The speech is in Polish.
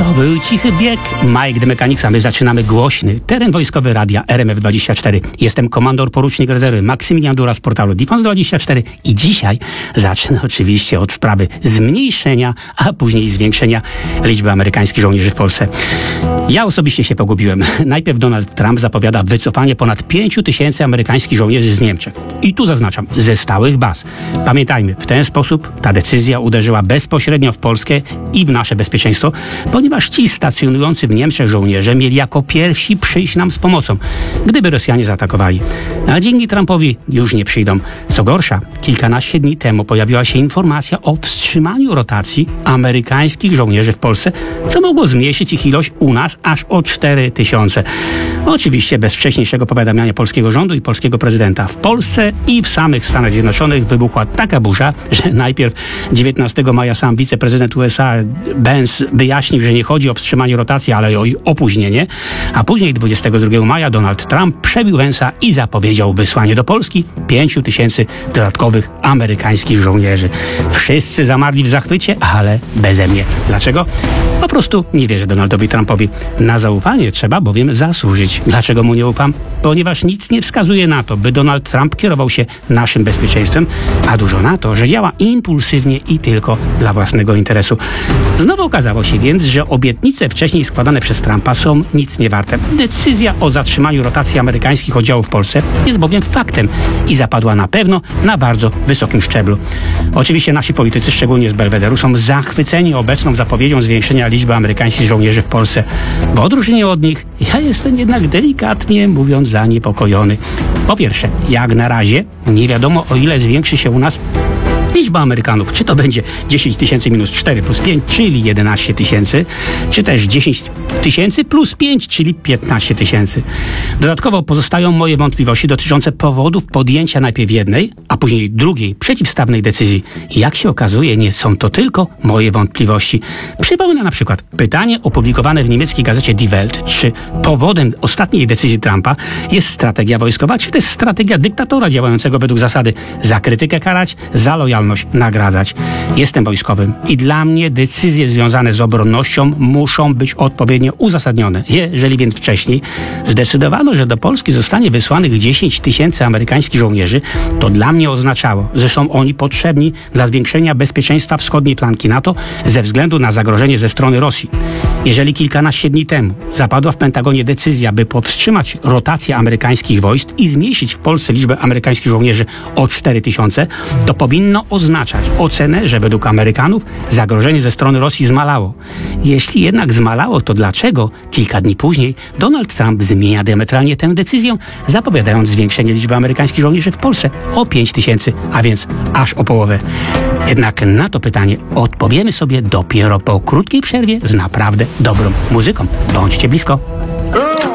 To był Cichy Bieg. Mike the Mechanics, a my zaczynamy głośny teren wojskowy radia RMF24. Jestem komandor porucznik rezerwy Maksymilian Dura z portalu Defense24 i dzisiaj zacznę oczywiście od sprawy zmniejszenia, a później zwiększenia liczby amerykańskich żołnierzy w Polsce. Ja osobiście się pogubiłem. Najpierw Donald Trump zapowiada wycofanie ponad 5000 amerykańskich żołnierzy z Niemczech. I tu zaznaczam, ze stałych baz. Pamiętajmy, w ten sposób ta decyzja uderzyła bezpośrednio w Polskę i w nasze bezpieczeństwo, ponieważ ci stacjonujący w Niemczech żołnierze mieli jako pierwsi przyjść nam z pomocą, gdyby Rosjanie zaatakowali. A dzięki Trumpowi już nie przyjdą. Co gorsza, kilkanaście dni temu pojawiła się informacja o wstrzymaniu rotacji amerykańskich żołnierzy w Polsce, co mogło zmniejszyć ich ilość u nas aż o 4000. Oczywiście bez wcześniejszego powiadamiania polskiego rządu i polskiego prezydenta. W Polsce i w samych Stanach Zjednoczonych wybuchła taka burza, że najpierw 19 maja sam wiceprezydent USA Pence wyjaśnił, że nie chodzi o wstrzymanie rotacji, ale o jej opóźnienie, a później 22 maja Donald Trump przebił Pence'a i zapowiedział wysłanie do Polski 5000 dodatkowych amerykańskich żołnierzy. Wszyscy zamarli w zachwycie, ale beze mnie. Dlaczego? Po prostu nie wierzę Donaldowi Trumpowi. Na zaufanie trzeba bowiem zasłużyć. Dlaczego mu nie ufam? Ponieważ nic nie wskazuje na to, by Donald Trump kierował się naszym bezpieczeństwem, a dużo na to, że działa impulsywnie i tylko dla własnego interesu. Znowu okazało się więc, że obietnice wcześniej składane przez Trumpa są nic nie warte. Decyzja o zatrzymaniu rotacji amerykańskich oddziałów w Polsce jest bowiem faktem i zapadła na pewno na bardzo wysokim szczeblu. Oczywiście nasi politycy, szczególnie z Belwederu, są zachwyceni obecną zapowiedzią zwiększenia liczby amerykańskich żołnierzy w Polsce. W odróżnieniu od nich, ja jestem jednak delikatnie mówiąc zaniepokojony. Po pierwsze, jak na razie nie wiadomo, o ile zwiększy się u nas liczba Amerykanów, czy to będzie 10 000 minus 4 plus 5, czyli 11 000, czy też 10 000 plus 5, czyli 15 000. Dodatkowo pozostają moje wątpliwości dotyczące powodów podjęcia najpierw jednej, a później drugiej, przeciwstawnej decyzji. I jak się okazuje, nie są to tylko moje wątpliwości. Przypomnę na przykład pytanie opublikowane w niemieckiej gazecie Die Welt, czy powodem ostatniej decyzji Trumpa jest strategia wojskowa, czy też strategia dyktatora działającego według zasady za krytykę karać, za lojalność nagradzać. Jestem wojskowym i dla mnie decyzje związane z obronnością muszą być odpowiednio uzasadnione. Jeżeli więc wcześniej zdecydowano, że do Polski zostanie wysłanych 10 000 amerykańskich żołnierzy, to dla mnie oznaczało, że są oni potrzebni dla zwiększenia bezpieczeństwa wschodniej flanki NATO ze względu na zagrożenie ze strony Rosji. Jeżeli kilkanaście dni temu zapadła w Pentagonie decyzja, by powstrzymać rotację amerykańskich wojsk i zmniejszyć w Polsce liczbę amerykańskich żołnierzy o 4000, to powinno oznaczać ocenę, że według Amerykanów zagrożenie ze strony Rosji zmalało. Jeśli jednak zmalało, to dlaczego kilka dni później Donald Trump zmienia diametralnie tę decyzję, zapowiadając zwiększenie liczby amerykańskich żołnierzy w Polsce o 5000, a więc aż o połowę? Jednak na to pytanie odpowiemy sobie dopiero po krótkiej przerwie z naprawdę dobrą muzyką. Bądźcie blisko.